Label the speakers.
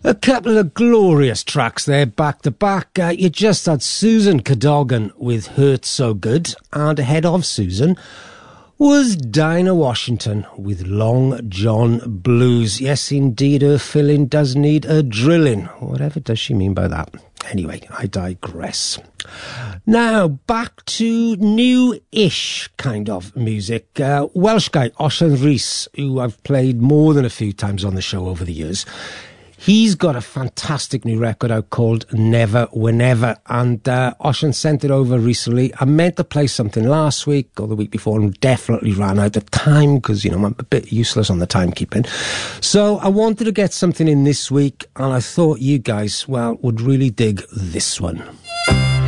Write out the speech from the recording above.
Speaker 1: A couple of glorious tracks there, back to back. You just had Susan Cadogan with Hurt So Good, and ahead of Susan was Dinah Washington with Long John Blues. Yes, indeed, her filling does need a drilling. Whatever does she mean by that? Anyway, I digress. Now, back to new-ish kind of music. Welsh guy, Osian Rhys, who I've played more than a few times on the show over the years. He's got a fantastic new record out called Never Whenever, and Osian sent it over recently. I meant to play something last week or the week before and definitely ran out of time because, you know, I'm a bit useless on the timekeeping. So I wanted to get something in this week, and I thought you guys, well, would really dig this one.